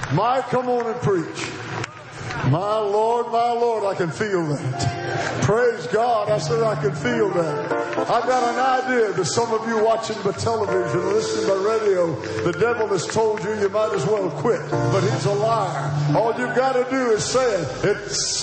Mike, come on and preach. My Lord, I can feel that. Praise God. I said I can feel that. I've got an idea that some of you watching by television, listening by radio, the devil has told you you might as well quit. But he's a liar. All you've got to do is say it. It's